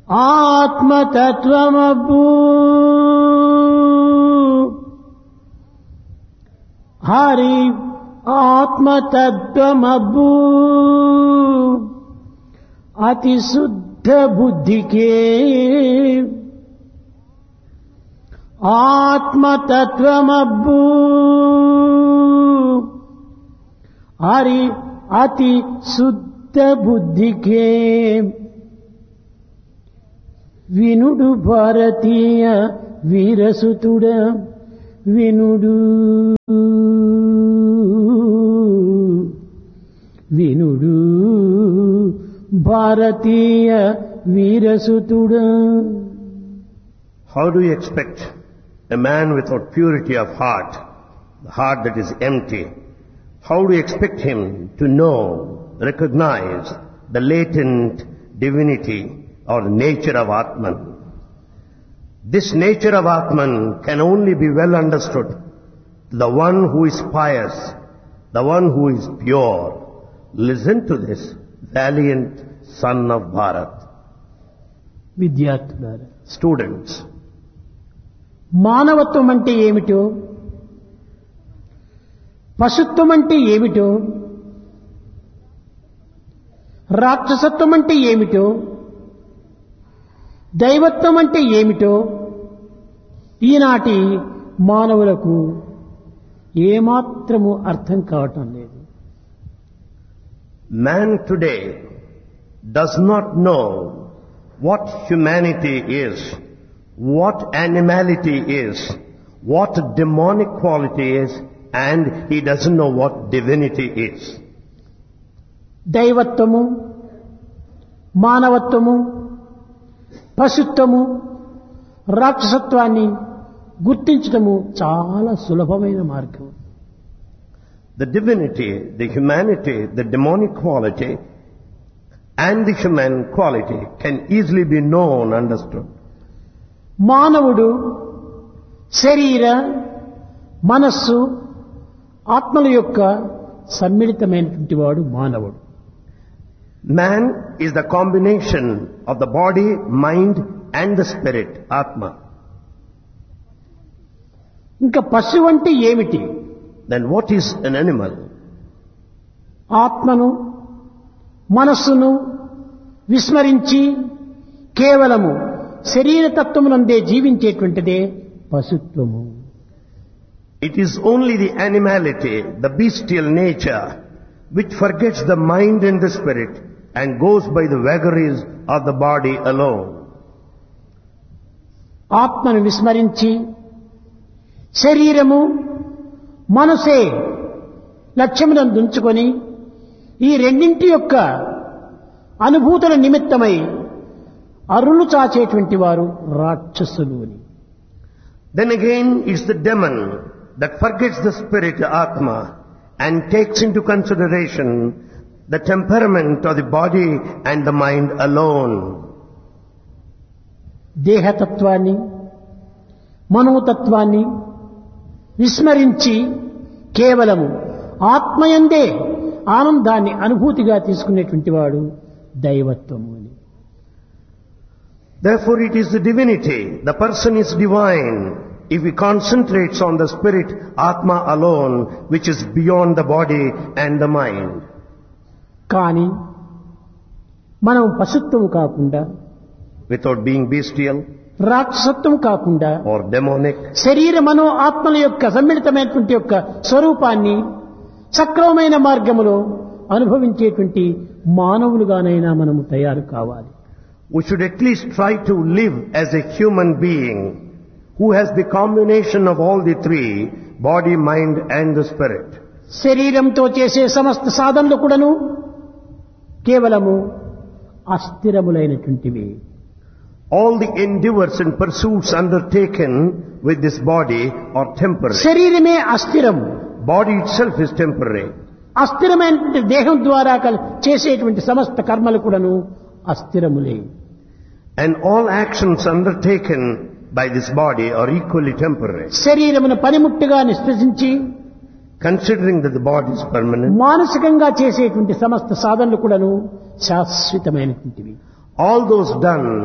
ఆత్మతత్వమబ్బు హరి ఆత్మతత్వమబ్బు అతి శుద్ధ బుద్ధికే ఆత్మతత్వమబ్బు హరి అతి శుద్ధ బుద్ధికే వినుడు భారతీయ వీరసుతుడ వినుడు వినుడు భారతీయ వీరసుతుడ. How do you expect a man without purity of heart, the heart that is empty, how do you expect him to know, recognize the latent divinity or nature of Atman? This nature of Atman can only be well understood to the one who is pious, the one who is pure. Listen to this valiant son of Bharat. విద్యార్థులారా, Students, మానవత్వం అంటే ఏమిటో, పశుత్వం అంటే ఏమిటో, రాక్షసత్వం అంటే ఏమిటో, దైవత్వం అంటే ఏమిటో ఈనాటి మానవులకు ఏమాత్రము అర్థం కావటం లేదు. man today does not know what humanity is, what animality is, what demonic quality is, and he doesn't know what divinity is. దైవత్వము, మానవత్వము, పశుత్వము, రాక్షసత్వాన్ని గుర్తించడము చాలా సులభమైన మార్గం. The divinity, the humanity, the demonic quality, and the human quality can easily be known, understood. మానవుడు శరీర, మనస్సు, ఆత్మల యొక్క సమ్మిళితమైనటువంటి వాడు మానవుడు. Man is the combination of the body, mind, and the spirit, Atma. ఇంకా పశువు అంటే ఏమిటి? Then what is an animal? ఆత్మను, మనస్సును విస్మరించి కేవలము శరీరతత్వమునందే జీవించేటువంటిదే పశుత్వము. It is only the animality, the bestial nature, which forgets the mind and the spirit and goes by the vagaries of the body alone. ఆత్మను విస్మరించి శరీరము, మనసే లక్ష్యములను దుంచుకొని ఈ రెండింటి యొక్క అనుభూతుల నిమిత్తమై అరులు చాచేటువంటి వారు రాక్షసులు అని. Then again it's the demon that forgets the spirit, Atma, and takes into consideration the temperament of the body and the mind alone. దేహతత్వాన్ని, మనోతత్వాన్ని విస్మరించి కేవలము ఆత్మయందే ఆనందాన్ని అనుభూతిగా తీసుకునేటువంటి వాడు దైవత్వము అని. Therefore it is the divinity, the person is divine if he concentrates on the spirit, Atma alone, which is beyond the body and the mind. కానీ మనం పశుత్వము కాకుండా, Without being bestial రాక్షసత్వం కాకుండా, or demonic, శరీర మనో ఆత్మల యొక్క సమ్మిళితమైనటువంటి యొక్క స్వరూపాన్ని సక్రమమైన మార్గములో అనుభవించేటువంటి మానవులుగానైనా మనము తయారు కావాలి. we should at least try to live as a human being who has the combination of all the three, body, mind and the spirit. శరీరంతో చేసే సమస్త సాధనలు కూడాను కేవలము అస్థిరములైనటువంటివి. All the endeavors and pursuits undertaken with this body are temporary. శరీరమే అస్థిరము. Body itself is temporary. అస్థిరమైనటువంటి దేహం ద్వారా చేసేటువంటి సమస్త కర్మలు కూడాను అస్థిరములే. And all actions undertaken by this body are equally temporary. శరీరమును పనిముట్టుగా నిష్ఠించి Considering that the body is permanent, మానసికంగా చేసేటువంటి సమస్త సాధనలు కూడాను శాశ్వతమైనటువంటివి. all those done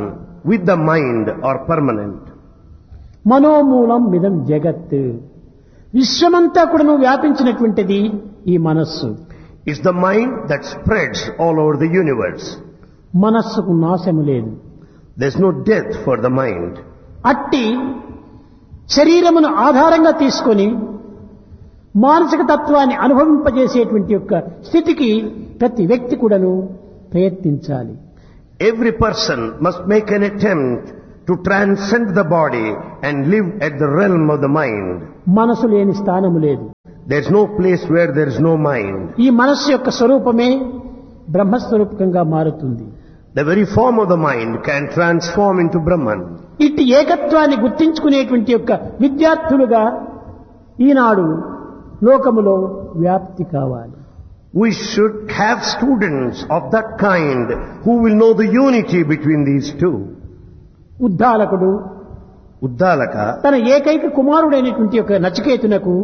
with the mind are permanent. మనోమూలం మిదం జగత్. విశ్వమంతా కూడాను వ్యాపించినటువంటిది ఈ మనస్సు. It's the mind that spreads all over the universe. మనస్సుకు నాశము లేదు. There's no death for the mind. అట్టి శరీరమును ఆధారంగా తీసుకొని మానసిక తత్వాన్ని అనుభవింపజేసేటువంటి యొక్క స్థితికి ప్రతి వ్యక్తి కూడాను ప్రయత్నించాలి. Every person must make an attempt to transcend the body and live at the realm of the mind. మనసు లేని స్థానము లేదు. There's no place where there is no mind. ఈ మనస్సు యొక్క స్వరూపమే బ్రహ్మస్వరూపకంగా మారుతుంది. The very form of the mind can transform into Brahman. ఇట్టి ఏకత్వాన్ని గుర్తించుకునేటువంటి యొక్క విద్యార్థులుగా ఈనాడు లోకములో వ్యాప్తి కావాలి. We should have students of that kind who will know the unity between these two. ఉద్దాలకుడు Uddalaka, తన ఏకైక కుమారుడైనటువంటి యొక్క నచికేతునకు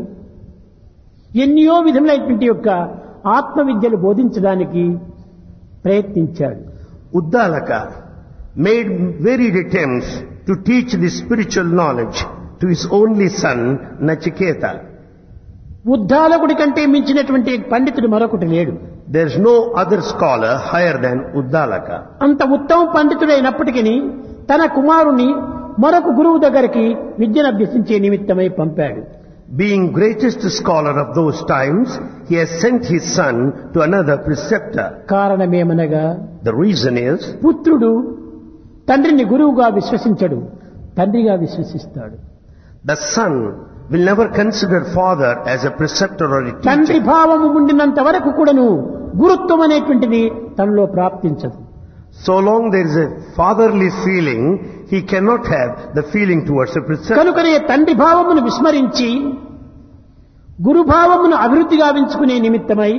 ఎన్నో విధములైనటువంటి యొక్క ఆత్మ విద్యలు బోధించడానికి ప్రయత్నించాడు. Uddalaka made varied attempts to teach the spiritual knowledge to his only son Nachiketa. ఉద్దాలకుడి కంటే మించినటువంటి పండితుడు మరొకటి లేడు. There is no other scholar higher than Uddalaka. అంత ఉత్తమ పండితుడైనప్పటికీ తన కుమారుని మరొక గురువు దగ్గరికి విద్యను అభ్యసించే నిమిత్తమై పంపాడు. Being greatest scholar of those times, he has sent his son to another preceptor. కారణమేమనగా The reason is, పుత్రుడు తండ్రిని గురువుగా విశ్వసించడు, తండ్రిగా విశ్వసిస్తాడు. the son will never consider father as a preceptor or a తండ్రి teacher. భావము ఉండినంత వరకు కూడాను గురుత్వం అనేటువంటిది తనలో ప్రాప్తించదు. So long there is a fatherly feeling, he cannot have the feeling towards a preceptor. కనుకనే తండ్రి భావమును విస్మరించి గురుభావమును అభివృద్ధి గావించుకునే నిమిత్తమై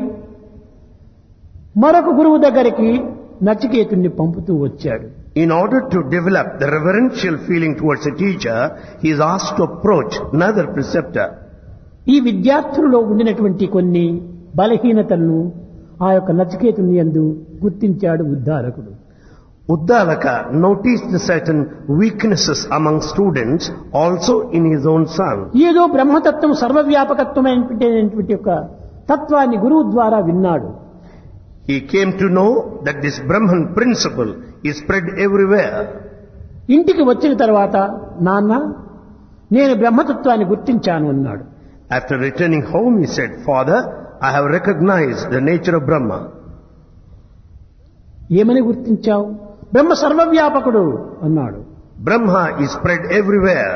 మరొక గురువు దగ్గరికి నచికేతుణ్ణి పంపుతూ వచ్చాడు. In order to develop the reverential feeling towards a teacher, he is asked to approach another preceptor. ఈ విద్యార్థులలో ఉండినటువంటి కొన్ని బలహీనతలను ఆ యొక్క నచికేతుని యందు గుర్తించాడు ఉద్దాలకుడు. Uddalaka noticed certain weaknesses among students also in his own son. ఏదో బ్రహ్మతత్వం సర్వవ్యాపకత్వమైనటువంటి యొక్క తత్వాన్ని గురువు ద్వారా విన్నాడు. He came to know that this Brahman principle is spread everywhere. ఇంటికి వచ్చిన తర్వాత నాన్న నేను బ్రహ్మతత్వాన్ని గుర్తించాను అన్నాడు. After returning home, he said, Father, I have recognized the nature of Brahma. ఏమని గుర్తించావు? బ్రహ్మ సర్వవ్యాపకుడు అన్నాడు. Brahma is spread everywhere.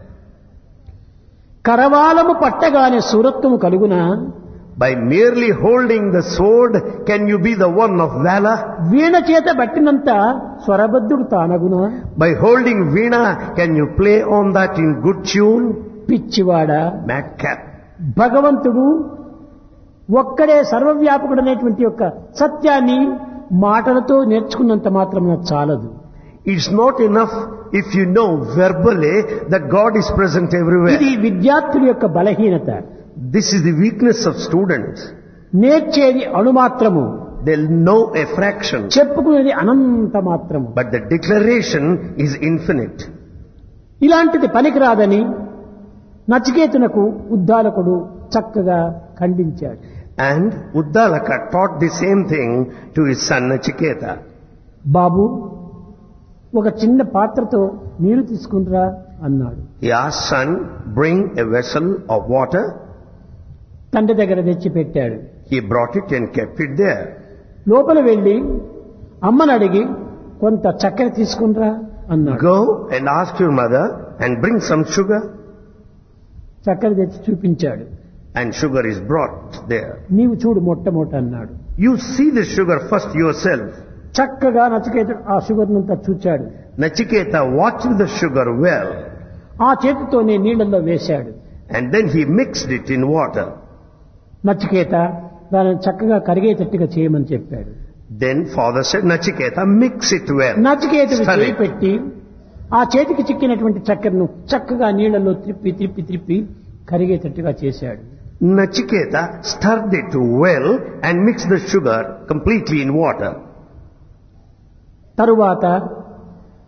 కరవాలము పట్టగానే సూరత్వము కలుగునా? By merely holding the sword, can you be the one of valor? వీణ చేత బట్టినంత స్వరబద్ధుడు తానగునా? By holding veena, can you play on that in good tune? పిచ్చివాడా, Madcap. భగవంతుడు ఒక్కడే సర్వవ్యాపకుడనేటువంటి యొక్క సత్యాన్ని మాటలతో నేర్చుకున్నంత మాత్రమే చాలదు. It's not enough if you know verbally that God is present everywhere. ఇది విద్యార్థుల యొక్క బలహీనత. This is the weakness of students. నేర్చేది అణుమాత్రము, They'll know a fraction, చెప్పుకునేది అనంత మాత్రము. but the declaration is infinite. ఇలాంటిది పనికిరాదని నచికేతునకు ఉద్దాలకుడు చక్కగా ఖండించాడు. And Uddalaka taught the same thing to his son Nachiketa. బాబు ఒక చిన్న పాత్రతో నీరు తీసుకుంటురా అన్నాడు. He asked, son, bring a vessel of water. తండ్రి దగ్గర తెచ్చి పెట్టాడు. He brought it and kept it there. లోపల వెళ్లి అమ్మని అడిగి కొంత చక్కెర తీసుకుంటురా అన్నాడు. Go and ask your mother and bring some sugar. చక్కెర తెచ్చి చూపించాడు. And sugar is brought there. నీవు చూడు మొట్టమొదట అన్నాడు. You see the sugar first yourself. చక్కగా నచికేతుడు ఆ షుగర్ నంతా చూచాడు. Nachiketa watched the sugar well. ఆ చేతితోనే నీళ్లలో వేశాడు. And then he mixed it in water. Nachiketa దానిని చక్కగా కరిగేటట్టుగా చేయమని చెప్పాడు. Then father said, Nachiketa, mix it well. నచికేతుడు Stir చేయి it. పెట్టి ఆ చేతికి చిక్కినటువంటి చక్కెరను చక్కగా నీళ్లలో త్రిప్పి కరిగేటట్టుగా చేశాడు. Nachiketa stirred it well and mixed the sugar completely in water. తరువాత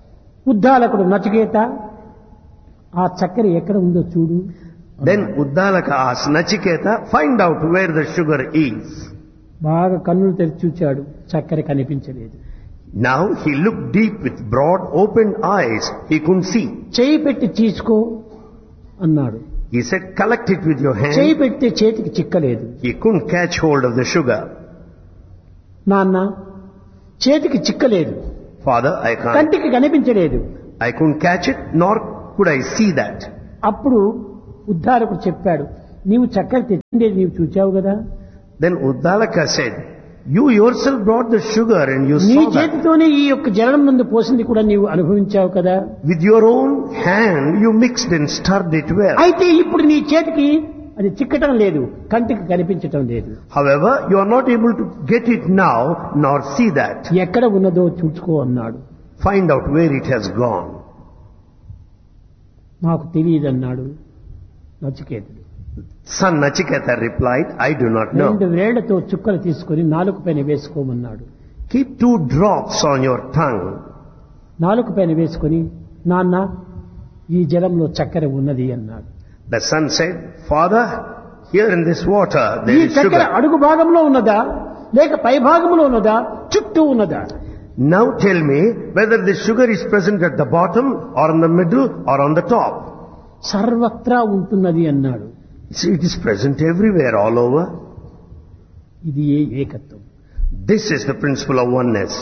ఉద్దాలకుడు నచికేత ఆ చక్కెర ఎక్కడ ఉందో చూడు. Then Uddalaka asked Nachiketa, find out where the sugar is. బాగా కన్నులు తెరిచి చూచాడు, చక్కెర కనిపించలేదు. Now he looked deep with broad opened eyes. He couldn't see. చేయి పెట్టి చీచుకో అన్నాడు. He said, collect it with your hand. చేయి పెడితే చేతికి చిక్కలేదు. He couldn't catch hold of the sugar. నాన్న చేతికి చిక్కలేదు, Father, కంటికి కనిపించలేదు. I couldn't catch it, nor could I see that. అప్పుడు ఉద్ధారకుడు చెప్పాడు, నీవు చక్కెర తెచ్చిండేది నీవు చూచావు కదా. Then Uddalaka said, you yourself brought the sugar and you నీ saw that. చేతితోనే ఈ యొక్క జలం ముందు పోసింది కూడా నీవు అనుభవించావు కదా. With your own hand you mixed and stirred it well. అయితే ఇప్పుడు నీ చేతికి అది చిక్కటం లేదు, కంటికి కనిపించటం లేదు. However, you are not able to get it now nor see that. ఎక్కడ ఉన్నదో చూసుకో అన్నాడు. Find out where it has gone. నాకు తెలియదన్నాడు నచికేతుడు. Son Nachiketa replied, I do not know. 2 వేళ్లతో చుక్కలు తీసుకొని నాలుక పైన వేసుకోమన్నాడు. Keep 2 drops on your tongue. నాలుక పైన వేసుకొని, నాన్న ఈ జలంలో చక్కెర ఉన్నది అన్నాడు. The son said, Father, here in this water ఈ there is చక్కెర sugar. అడుగు భాగంలో ఉన్నదా లేక పై భాగంలో ఉన్నదా చుట్టూ ఉన్నదా? Now tell me whether this sugar is present at the bottom or in the middle or on the top. సర్వత్రా ఉంటున్నది అన్నాడు. See, it is present everywhere, all over. ఇది ఏకత్వం. This is the principle of oneness.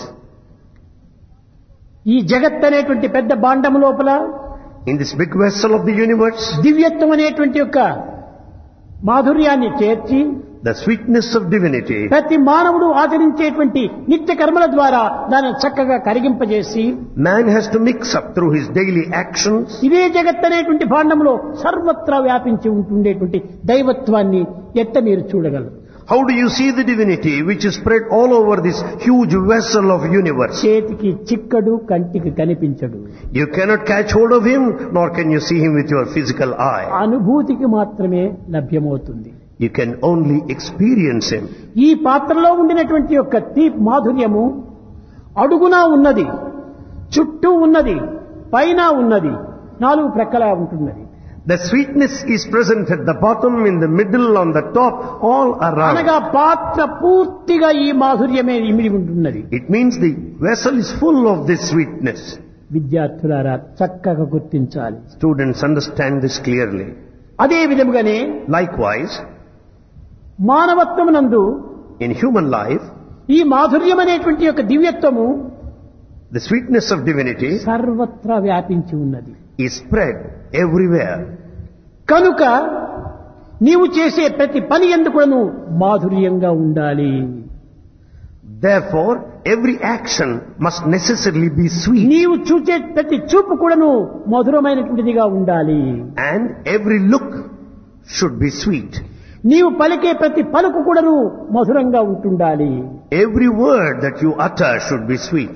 ఈ జగత్ అనేటువంటి పెద్ద భాండము లోపల In this big vessel of the universe, దివ్యత్వం అనేటువంటి యొక్క మాధుర్యాన్ని చేర్చి the sweetness of divinity, ప్రతి మానవుడు ఆచరించేటువంటి నిత్య కర్మల ద్వారా దాన్ని చక్కగా కరిగింపజేసి man has to mix up through his daily actions. ఇదే జగత్ అనేటువంటి భాండంలో సర్వత్రా వ్యాపించి ఉంటుండేటువంటి దైవత్వాన్ని ఎట్ట మీరు చూడగలరు? How do you see the divinity which is spread all over this huge vessel of universe? చేతికి చిక్కడు, కంటికి కనిపించడు. You cannot catch hold of him, nor can you see him with your physical eye. అనుభూతికి మాత్రమే లభ్యమవుతుంది. You can only experience him. ఈ పాత్రలో ఉండినటువంటి యొక్క మాధుర్యము అడుగునా ఉన్నది, చుట్టూ ఉన్నది, పైన ఉన్నది, 4 ప్రక్కలా ఉంటున్నది. The sweetness is present at the bottom, in the middle, on the top, all around. అనగా పాత్ర పూర్తిగా ఈ మాధుర్యమే ఇమిడి ఉంటున్నది. It means the vessel is full of this sweetness. విద్యార్థులారా చక్కగా గుర్తించాలి. Students, understand this clearly. అదే విధముగానే Likewise, మానవత్వమునందు in human life, ఈ మాధుర్యం అనేటువంటి యొక్క దివ్యత్వము the sweetness of divinity సర్వత్రా వ్యాపించి ఉన్నది. is spread everywhere. కనుక నీవు చేసే ప్రతి పని యందు కూడాను మాధుర్యంగా ఉండాలి. Therefore, every action must necessarily be sweet. నీవు చూసే ప్రతి చూపు కూడాను మధురమైనటువంటిదిగా ఉండాలి. And every look should be sweet. నీవు పలికే ప్రతి పలుకు కూడాను మధురంగా ఉంటుండాలి. Every word that you utter should be sweet.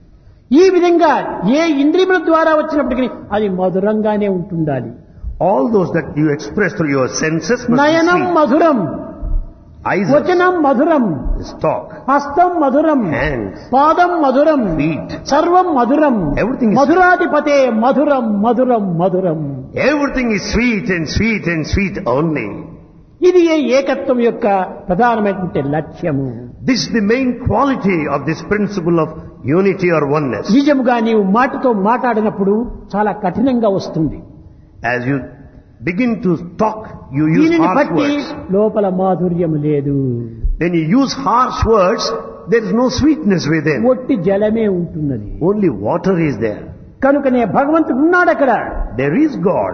ఈ విధంగా ఏ ఇంద్రియముల ద్వారా వచ్చినప్పటికీ అది మధురంగానే ఉంటుండాలి. All those that you express through your senses must Nayanam be sweet. మధురం, Eyes వచనం మధురం, is talk. హస్తం మధురం, Hands, పాదం మధురం, feet. సర్వం మధురం, Everything is- మధురాధిపతే మధురం మధురం మధురం. Everything is sweet and sweet and sweet only. ఇది ఏకత్వం యొక్క ప్రధానమైనటువంటి లక్ష్యము. This is the main quality of this principle of unity or oneness. నిజముగా నీవు మాటతో మాట్లాడినప్పుడు చాలా కఠినంగా వస్తుంది. As you begin to talk, you use దీనిని harsh బట్టి words. లోపల మాధుర్యం లేదు. When you use harsh words, there is no sweetness within. ఒట్టి జలమే ఉంటున్నది. Only water is there. కనుకనే భగవంతుడు ఉన్నాడు అక్కడ. There is God.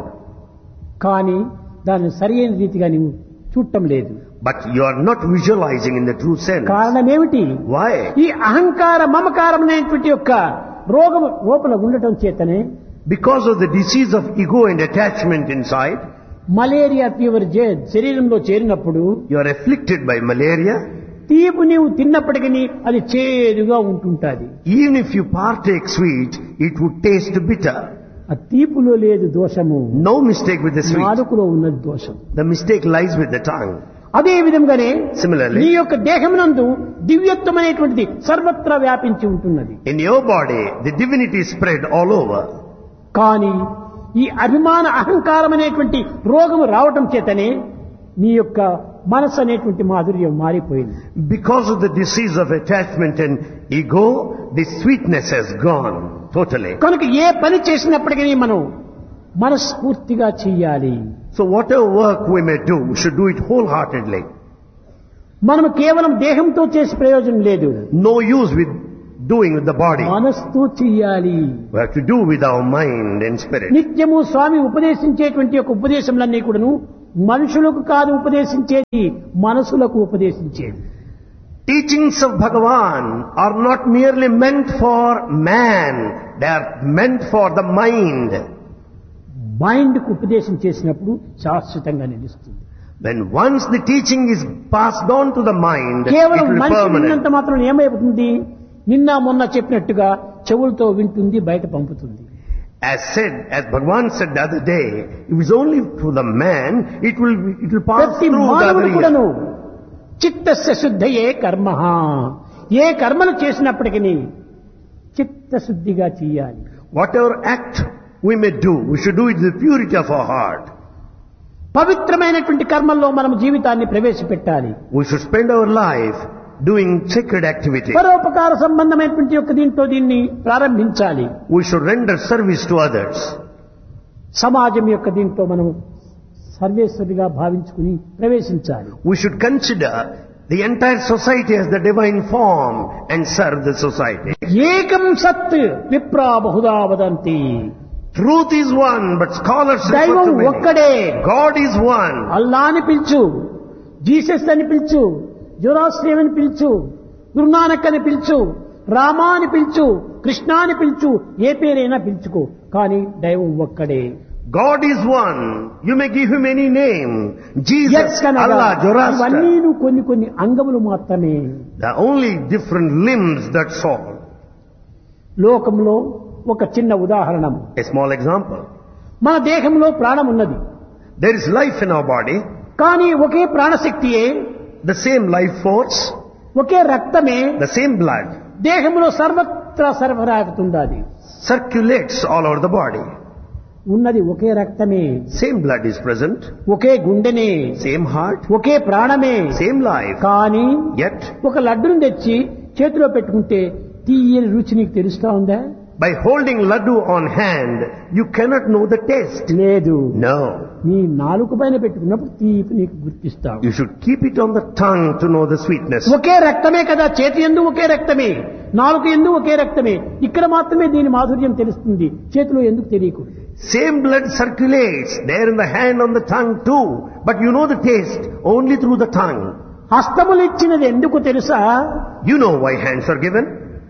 కానీ దాన్ని సరైన రీతిగా నీవు చూడటం లేదు. But you are not visualizing in the true sense. కారణం ఏమిటి? Why? ఈ అహంకార మమకారం అనేటువంటి యొక్క రోగం లోపల ఉండటం చేతనే Because of the disease of ego and attachment inside, malaria fever శరీరంలో చేరినప్పుడు you are afflicted by malaria. తీపు నీవు తిన్నప్పటికీ అది చేదుగా ఉంటుంటాది. Even if you partake sweet, it would taste bitter. ఆ తీపులో లేదు దోషము, No mistake with the sweet. నాలుకలో ఉన్నది దోషం. The mistake lies with the tongue. అదే విధంగానే Similarly, నీ యొక్క దేహమునందు దివ్యత్వమైనటువంటిది సర్వత్రా వ్యాపించి ఉంటున్నది. in your body, the divinity is spread all over. కానీ ఈ అభిమాన అహంకారం అనేటువంటి రోగము రావటం చేతనే నీ యొక్క మనసు అనేటువంటి మాధుర్యం మారిపోయింది. Because of the disease of attachment and ego, the sweetness has gone totally. కనుక ఏ పని చేసినప్పటికీ మనం మనస్ఫూర్తిగా చెయ్యాలి. So whatever work we may do, we should do it wholeheartedly. మనం కేవలం దేహంతో చేసే ప్రయోజనం లేదు. No use with doing with the body. మనస్సుతో చెయ్యాలి. We have to do with our mind and spirit. నిత్యము స్వామి ఉపదేశించేటువంటి యొక్క ఉపదేశములన్నీ కూడాను మనుషులకు కాదు ఉపదేశించేది, మనసులకు ఉపదేశించేది. Teachings of Bhagavan are not merely meant for man, they are meant for the mind. Mind కు ఉపదేశం చేసినప్పుడు శాశ్వతంగా నిలుస్తుంది. When once the teaching is passed on to the mind, it కేవలం will be మనిషి permanent. విన్నంత మాత్రం ఏమైపోతుంది, నిన్న మొన్న చెప్పినట్టుగా చెవులతో వింటుంది, బయట పంపుతుంది. As Bhagavan said the other day, if it's only to the man, it will pass ప్రతి through the మానవుడు other ear. కూడాను చిత్తస్య శుద్ధయే కర్మ, ఏ కర్మను చేసినప్పటికీ చిత్తశుద్ధిగా చెయ్యాలి. Whatever act we may do, we should do it with the purity of our heart. పవిత్రమైనటువంటి కర్మల్లో మనం జీవితాన్ని ప్రవేశపెట్టాలి. We should spend our life doing sacred activity. పరోపకార సంబంధమైనటువంటి యొక్క దీంతో దీన్ని ప్రారంభించాలి. We should render service to others. సమాజం యొక్క దీంట్లో మనం సర్వేశ్వరిగా భావించుకుని ప్రవేశించాలి. We should consider the entire society as the divine form and serve the society. ఏకం సత్ విప్రా Bahuda వదంతి. Truth is one, but scholars refer దైవం to many. ఒక్కడే. God is one. అల్లా అని పిలుచు, జీసస్ అని పిలుచు, జోరాస్ట్రియన్ అని పిలుచు, గురునానక్ అని పిలుచు, రామా అని పిలుచు, కృష్ణ అని పిలుచు, ఏ పేరైనా పిలుచుకో, కానీ దైవం ఒక్కడే. God is one. You may give him any name. Jesus, ఎక్కనగా Allah, Zoroaster. ఇవన్నీ కొన్ని అంగములు మాత్రమే. There are only different limbs, that's all. లోకంలో ఒక చిన్న ఉదాహరణ. A small example. మన దేహంలో ప్రాణం ఉన్నది, There is life in our body, కానీ ఒకే ప్రాణశక్తియే, the same life force, ఒకే రక్తమే the same blood దేహంలో సర్వత్రా సరఫరా అవుతుంది. circulates all over the body. ఉన్నది ఒకే రక్తమే, Same blood is present, okay గుండెనే, same heart, ఒకే ప్రాణమే. same life. కానీ Yet, ఒక లడ్డును తెచ్చి చేతిలో పెట్టుకుంటే తీయని రుచి నీకు తెలుస్తా ఉందా? by holding laddu on hand, you cannot know the taste. లేదు. No. నీ నాలుక పైన పెట్టుకున్నప్పుడు తీపి నీకు గుర్తిస్తావు. You should keep it on the tongue to know the sweetness. ఒకే రక్తమే కదా, చేతి యందు ఒకే రక్తమే, నాలుక యందు ఒకే రక్తమే. ఇక్కడ మాత్రమే దీని మాధుర్యం తెలుస్తుంది, చేతిలో ఎందుకు తెలియకూడదు? Same blood circulates there in the hand, on the tongue too, but you know the taste only through the tongue. హస్తములు ఇచ్చినది ఎందుకు తెలుసా? You know why hands are given?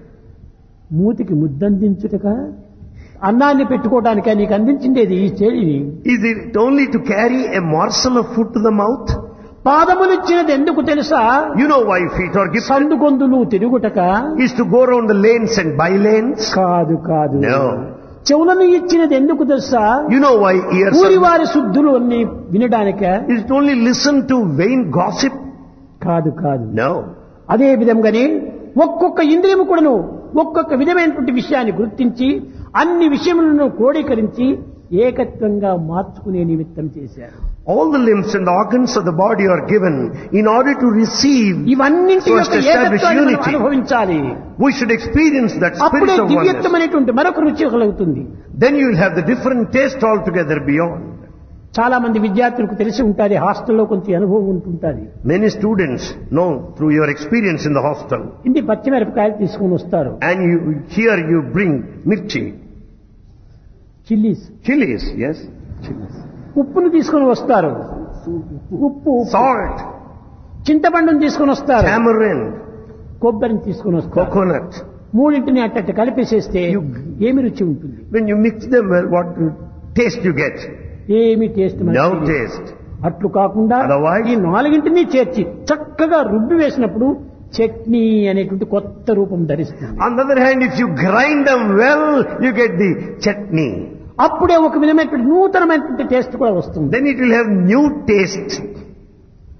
మూతికి ముద్దందించుటక, అన్నాన్ని పెట్టుకోవడానిక నీకు అందించిండేది ఈ చేతిని. Is it only to carry a morsel of food to the mouth? పాదములు ఇచ్చినది ఎందుకు తెలుసా? You know why feet are given? సందుగొందులు తిరుగుటక. Is to go around the lanes and by lanes? కాదు కాదు. No. చెవులను ఇచ్చినది ఎందుకు తెలుసా? You know why ears ఊరి are... వారి శుద్ధులు అన్ని వినడానిక. Is it only listen to vain gossip? కాదు కాదు. No. అదే విధంగానే ఒక్కొక్క ఇంద్రియము కూడాను ఒక్కొక్క విధమైనటువంటి విషయాన్ని గుర్తించి అన్ని విషయములను క్రోడీకరించి ఏకత్వంగా మార్చుకునే నిమిత్తం చేశారు. All the limbs and organs of the body are given in order to receive, ఇవన్నింటి so as యొక్క to establish ఏకత్వాన్ని మనం unity. అనుభవించాలి. We should experience that అప్పుడే spirit of oneness. దివ్యత్వమైనటువంటి మరొక రుచి కలుగుతుంది. Then you will have the different taste altogether beyond. చాలా మంది విద్యార్థులకు తెలిసి ఉంటుంది, హాస్టల్లో కొంచెం అనుభవం ఉంటుంటుంది. Many students know through your experience in the hostel. ఇంటి పచ్చిమిరపకాయలు తీసుకుని వస్తారు, And here you bring mirchi, chillies, chilies, yes, chilies, ఉప్పును తీసుకుని వస్తారు, ఉప్పు, salt, చింతపండును తీసుకుని వస్తారు, tamarind, కొబ్బరిని తీసుకుని వస్తారు. coconut. మూడింటిని అట్టట్టు కలిపేసేస్తే ఏమి రుచి ఉంటుంది? When you mix them well, what taste you get? ఏమి టేస్ట్ No taste. అట్లు కాకుండా Otherwise- ఈ నాలుగింటిని చేర్చి చక్కగా రుబ్బి వేసినప్పుడు చట్నీ అనేటువంటి కొత్త రూపం ధరిస్తుంది. On the other hand, if you grind them well, you get the chutney. అప్పుడే ఒక విధమైనటువంటి నూతనమైనటువంటి టేస్ట్ కూడా వస్తుంది. Then it will have new taste.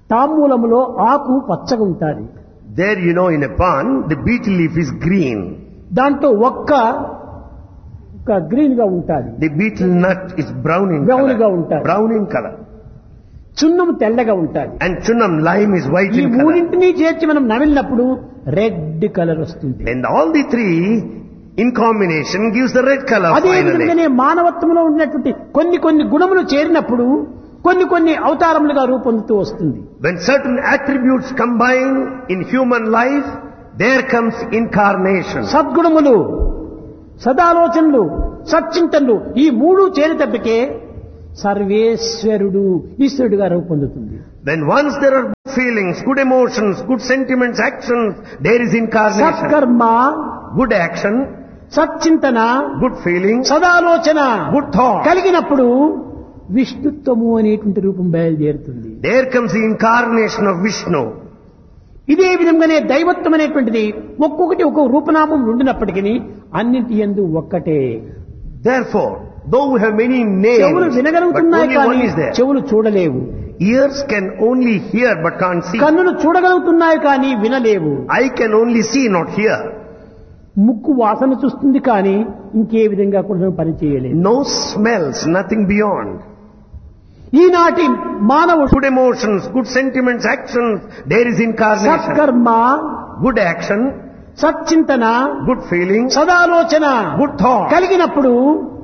తాంబూలములో ఆకు పచ్చగా ఉంటుంది. There you know in a pan, the betel leaf is green. దాంట్లో ఒక్క గ్రీన్ గా ఉంటుంది. The betel nut is brown in Brown గా color. ఉంటాది. Brown in color. చున్నం తెల్లగా ఉంటుంది. And chunam lime is white ఈ in color. మూడింటిని చేర్చి మనం నమిలినప్పుడు రెడ్ కలర్ వస్తుంది. And all the three in combination gives the red color అదే finally. విధంగానే మానవత్వంలో ఉన్నటువంటి కొన్ని కొన్ని గుణములు చేరినప్పుడు కొన్ని కొన్ని అవతారములుగా రూపొందుతూ వస్తుంది. When certain attributes combine in human life, there comes incarnation. సద్గుణములు, సదాలోచనలు, సచ్చింతనలు ఈ మూడు చేరితప్పటికే సర్వేశ్వరుడు ఈశ్వరుడుగా రూపొందుతుంది. When once there are good feelings, good emotions, good sentiments, actions, there is incarnation. సత్కర్మ, Good action, సచ్చింతన, good feelings, సదాలోచన good thought. కలిగినప్పుడు విష్ణుత్వము అనేటువంటి రూపం బయలుదేరుతుంది. There comes the incarnation of Vishnu. ఇదే విధంగానే దైవత్వం అనేటువంటిది ఒక్కొక్కటి ఒక్కొక్క రూపనామం ఉండినప్పటికీ అన్నింటి యందు ఒక్కటే. Therefore, though we have many చెవులు names, but వినగలుగుతున్నాయి only కానీ one is there. చెవులు చూడలేవు. Ears can only hear but can't see. కన్నులు చూడగలుగుతున్నాయి కానీ వినలేవు. Eye can only see, not hear. ముక్కు వాసన చూస్తుంది కానీ ఇంకే విధంగా కూడా పని చేయలేదు. Nose smells, nothing beyond. ఈనాటి మానవుడు Good emotions, good sentiments, actions, there is incarnation. సత్కర్మ, Good action, సచ్చింతన, good feelings, సదాలోచన good thought. కలిగినప్పుడు